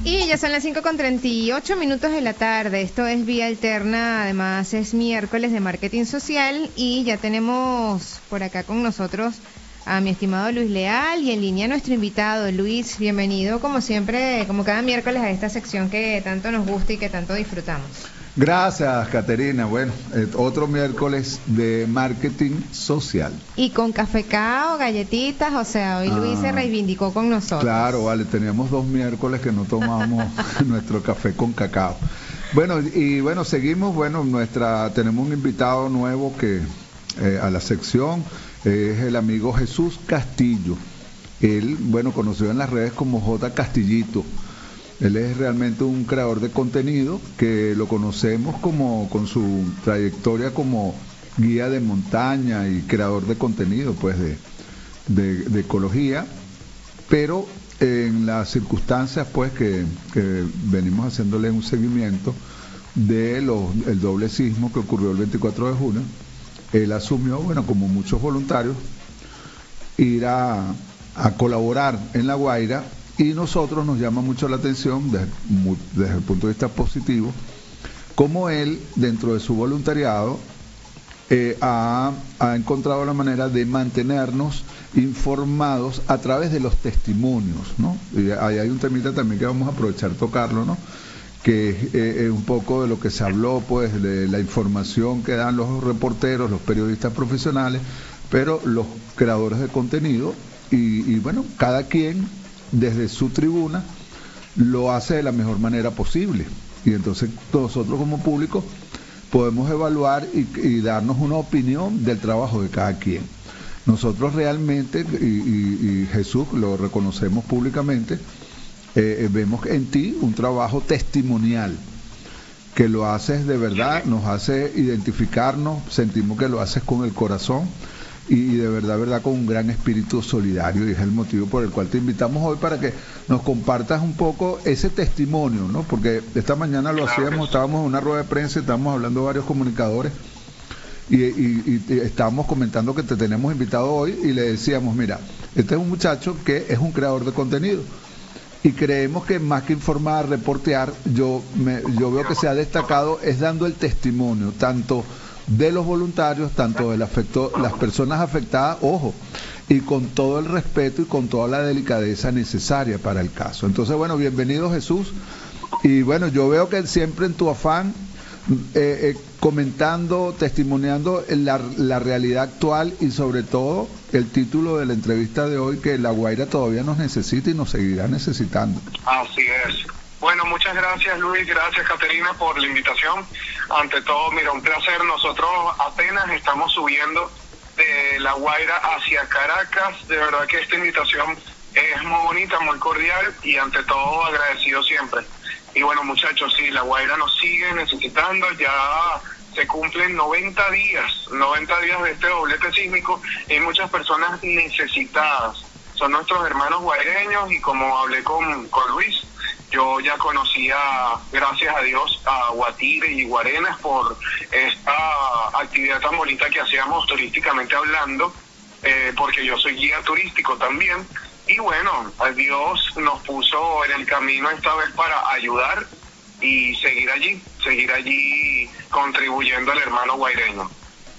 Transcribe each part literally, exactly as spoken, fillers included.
Y ya son las cinco con treinta y ocho minutos de la tarde. Esto es Vía Alterna, además es miércoles de marketing social y ya tenemos por acá con nosotros a mi estimado Luis Leal y en línea nuestro invitado. Luis, bienvenido como siempre, como cada miércoles a esta sección que tanto nos gusta y que tanto disfrutamos. Gracias, Caterina. Bueno, eh, otro miércoles de marketing social. Y con café cao, galletitas, o sea, hoy Luis ah, se reivindicó con nosotros. Claro, vale, teníamos dos miércoles que no tomamos nuestro café con cacao. Bueno, y bueno, seguimos, bueno, nuestra tenemos un invitado nuevo que eh, a la sección, eh, es el amigo Jesús Castillo. Él, bueno, conocido en las redes como J. Castillito. Él es realmente un creador de contenido que lo conocemos como con su trayectoria como guía de montaña y creador de contenido, pues de, de, de ecología, pero en las circunstancias pues que, que venimos haciéndole un seguimiento de los, el doble sismo que ocurrió el veinticuatro de junio, él asumió, bueno, como muchos voluntarios, ir a, a colaborar en La Guaira. Y nosotros nos llama mucho la atención, desde, desde el punto de vista positivo, cómo él, dentro de su voluntariado, eh, ha, ha encontrado la manera de mantenernos informados a través de los testimonios, ¿no? Y ahí hay un temita también que vamos a aprovechar tocarlo, ¿no? Que es eh, un poco de lo que se habló, pues, de la información que dan los reporteros, los periodistas profesionales, pero los creadores de contenido, y, y bueno, cada quien desde su tribuna lo hace de la mejor manera posible, y entonces nosotros como público podemos evaluar y, y darnos una opinión del trabajo de cada quien. Nosotros realmente, y, y, y Jesús, lo reconocemos públicamente, eh, vemos en ti un trabajo testimonial, que lo haces de verdad, nos hace identificarnos, sentimos que lo haces con el corazón, y de verdad, verdad, con un gran espíritu solidario, y es el motivo por el cual te invitamos hoy para que nos compartas un poco ese testimonio, ¿no? Porque esta mañana lo hacíamos, estábamos en una rueda de prensa, estábamos hablando de varios comunicadores y, y, y estábamos comentando que te tenemos invitado hoy y le decíamos, mira, este es un muchacho que es un creador de contenido y creemos que más que informar, reportear, yo, me, yo veo que se ha destacado es dando el testimonio, tanto de los voluntarios, tanto de la afecto, las personas afectadas, ojo, y con todo el respeto y con toda la delicadeza necesaria para el caso. Entonces, bueno, bienvenido Jesús, y bueno, yo veo que siempre en tu afán, eh, eh, comentando, testimoniando la, la realidad actual y sobre todo el título de la entrevista de hoy, que La Guaira todavía nos necesita y nos seguirá necesitando. Así es. Bueno, muchas gracias Luis, gracias Caterina por la invitación. Ante todo, mira, un placer. Nosotros apenas estamos subiendo de La Guaira hacia Caracas. De verdad que esta invitación es muy bonita, muy cordial y ante todo agradecido siempre. Y bueno, muchachos, sí, La Guaira nos sigue necesitando. Ya se cumplen noventa días, noventa días de este doblete sísmico y hay muchas personas necesitadas. Son nuestros hermanos guaireños y como hablé con, con Luis, yo ya conocía, gracias a Dios, a Guatire y Guarenas por esta actividad tan bonita que hacíamos turísticamente hablando, eh, porque yo soy guía turístico también. Y bueno, Dios nos puso en el camino esta vez para ayudar y seguir allí, seguir allí contribuyendo al hermano guaireño.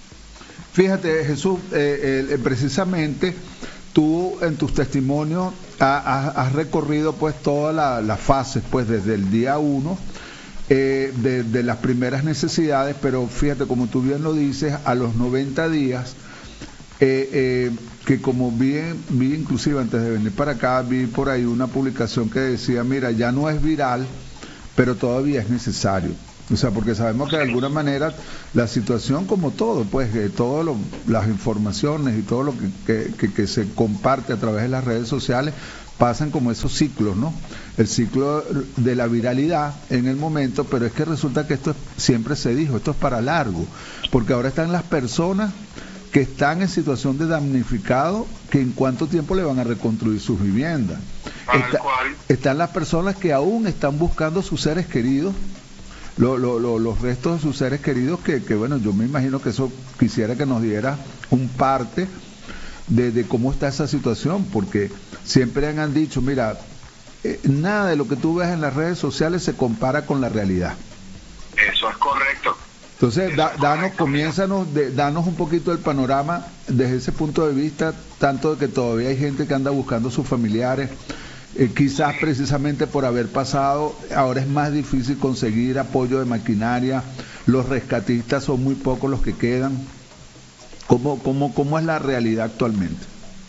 Fíjate, Jesús, eh, eh, precisamente tú en tus testimonios has, has recorrido pues todas las la fases, pues desde el día uno, eh, de, de las primeras necesidades, pero fíjate, como tú bien lo dices, a los noventa días, eh, eh, que como vi, vi inclusive antes de venir para acá, vi por ahí una publicación que decía, mira, ya no es viral, pero todavía es necesario. O sea, porque sabemos que de alguna manera la situación, como todo, pues que todas las informaciones y todo lo que, que, que, que se comparte a través de las redes sociales pasan como esos ciclos, ¿no? El ciclo de la viralidad en el momento, pero es que resulta que esto es, siempre se dijo, esto es para largo, porque ahora están las personas que están en situación de damnificado, que en cuánto tiempo le van a reconstruir sus viviendas. Está, están las personas que aún están buscando sus seres queridos, Lo, lo, lo, los restos de sus seres queridos, que, que bueno, yo me imagino que eso quisiera que nos diera un parte de, de cómo está esa situación, porque siempre han dicho, mira, eh, nada de lo que tú ves en las redes sociales se compara con la realidad. Eso es correcto. Entonces, da, danos, comiénzanos, de, danos un poquito el panorama desde ese punto de vista, tanto de que todavía hay gente que anda buscando a sus familiares, eh, quizás precisamente por haber pasado, ahora es más difícil conseguir apoyo de maquinaria, los rescatistas son muy pocos los que quedan. ¿Cómo, cómo, cómo es la realidad actualmente?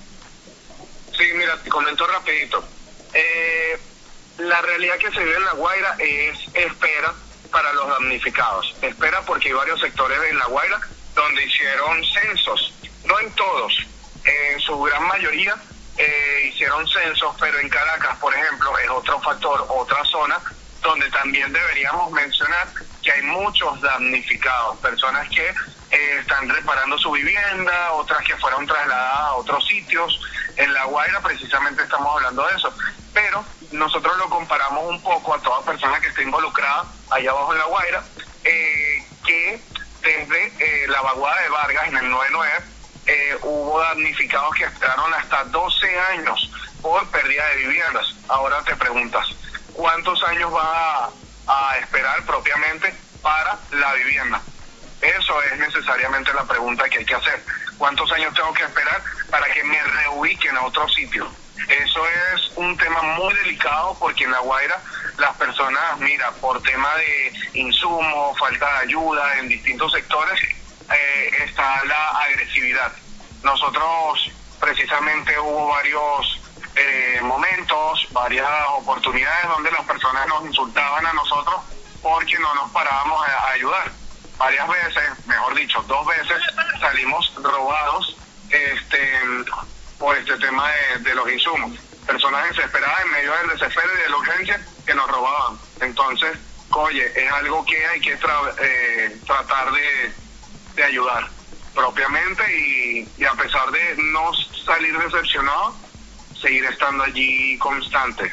Sí, mira, te comento rapidito. Eh, la realidad que se vive en La Guaira es espera para los damnificados. Espera porque hay varios sectores en La Guaira donde hicieron censos, no en todos, en su gran mayoría eh, hicieron censos, pero en Caracas, por ejemplo, es otro factor, otra zona donde también deberíamos mencionar que hay muchos damnificados, personas que eh, están reparando su vivienda, otras que fueron trasladadas a otros sitios. En La Guaira precisamente estamos hablando de eso, pero nosotros lo comparamos un poco a toda persona que esté involucrada allá abajo en La Guaira, eh, que desde eh, la vaguada de Vargas en el noventa y nueve eh, hubo damnificados que esperaron hasta doce años por pérdida de viviendas. Ahora te preguntas, ¿cuántos años va a, a esperar propiamente para la vivienda? Eso es necesariamente la pregunta que hay que hacer. ¿Cuántos años tengo que esperar para que me reubiquen a otro sitio? Eso es un tema muy delicado porque en La Guaira las personas, mira, por tema de insumo, falta de ayuda en distintos sectores, eh, está la agresividad. Nosotros precisamente hubo varios eh, momentos, varias oportunidades donde las personas nos insultaban a nosotros porque no nos parábamos a, a ayudar. Varias veces, mejor dicho, dos veces salimos robados este por este tema de, de los insumos. Personas desesperadas en medio del desespero y de la urgencia que nos robaban. Entonces, oye, es algo que hay que tra- eh, tratar de, de ayudar propiamente y, y a pesar de no salir decepcionado, seguir estando allí constante.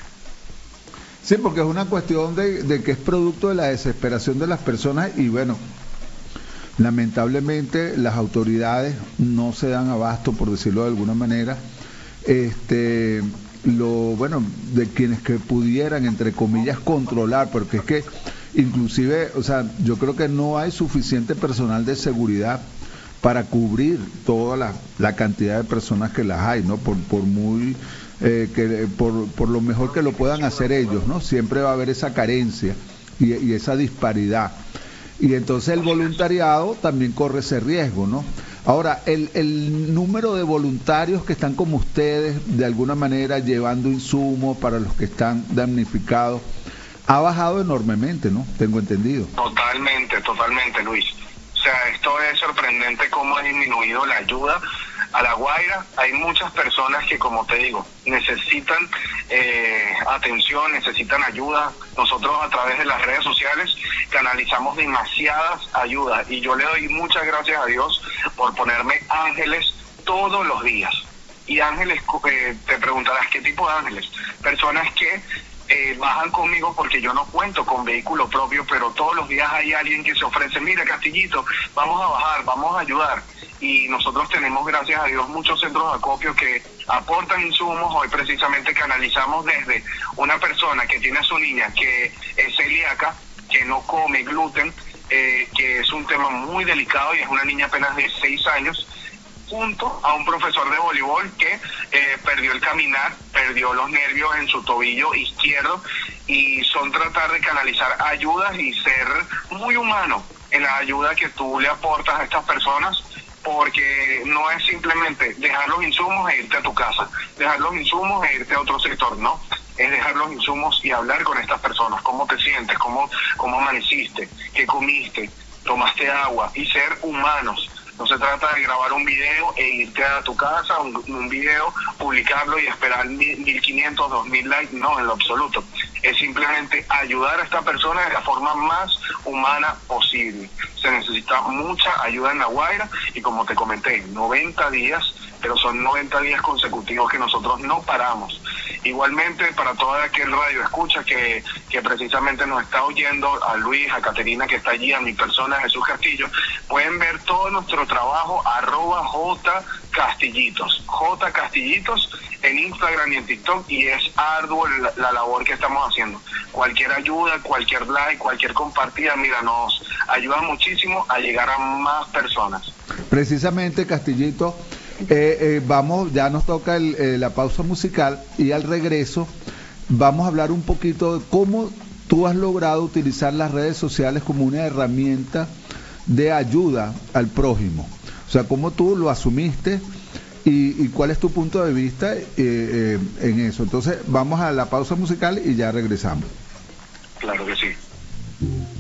Sí, porque es una cuestión de, de que es producto de la desesperación de las personas y bueno, lamentablemente las autoridades no se dan abasto, por decirlo de alguna manera, este, lo bueno, de quienes que pudieran, entre comillas, controlar, porque es que inclusive, o sea, yo creo que no hay suficiente personal de seguridad para cubrir toda la, la cantidad de personas que las hay, ¿no? Por, por muy eh, que por, por lo mejor que lo puedan hacer ellos, ¿no? Siempre va a haber esa carencia y, y esa disparidad. Y entonces el voluntariado también corre ese riesgo, ¿no? Ahora, el, el número de voluntarios que están como ustedes, de alguna manera llevando insumos para los que están damnificados, ha bajado enormemente, ¿no? Tengo entendido. Totalmente, totalmente, Luis. O sea, esto es sorprendente cómo ha disminuido la ayuda a La Guaira. Hay muchas personas que, como te digo, necesitan eh, atención, necesitan ayuda. Nosotros a través de las redes sociales canalizamos demasiadas ayudas y yo le doy muchas gracias a Dios por ponerme ángeles todos los días. Y ángeles, eh, te preguntarás, ¿qué tipo de ángeles? Personas que Eh, bajan conmigo porque yo no cuento con vehículo propio, pero todos los días hay alguien que se ofrece, mira Castillito, vamos a bajar, vamos a ayudar. Y nosotros tenemos, gracias a Dios, muchos centros de acopio que aportan insumos. Hoy precisamente canalizamos desde una persona que tiene a su niña que es celíaca, que no come gluten, eh, que es un tema muy delicado y es una niña apenas de seis años, junto a un profesor de voleibol que eh, perdió el caminar, perdió los nervios en su tobillo izquierdo, y son tratar de canalizar ayudas y ser muy humano en la ayuda que tú le aportas a estas personas, porque no es simplemente dejar los insumos e irte a tu casa, dejar los insumos e irte a otro sector, no, es dejar los insumos y hablar con estas personas, cómo te sientes, cómo, cómo amaneciste, qué comiste, tomaste agua, y ser humanos. No se trata de grabar un video e irte a tu casa, un, un video, publicarlo y esperar mil quinientos, dos mil likes, no, en lo absoluto. Es simplemente ayudar a esta persona de la forma más humana posible. Se necesita mucha ayuda en La Guaira y, como te comenté, noventa días, pero son noventa días consecutivos que nosotros no paramos. Igualmente, para todo aquel radio escucha que, que precisamente nos está oyendo, a Luis, a Caterina que está allí, a mi persona, Jesús Castillo, pueden ver todo nuestro trabajo, arroba J Castillitos, J Castillitos en Instagram y en TikTok, y es arduo la, la labor que estamos haciendo. Cualquier ayuda, cualquier like, cualquier compartida, mira, nos ayuda muchísimo a llegar a más personas. Precisamente, Castillito, eh, eh, vamos, ya nos toca el, eh, la pausa musical, y al regreso vamos a hablar un poquito de cómo tú has logrado utilizar las redes sociales como una herramienta de ayuda al prójimo. O sea, cómo tú lo asumiste y, y cuál es tu punto de vista eh, eh, en eso. Entonces, vamos a la pausa musical y ya regresamos. Claro que sí.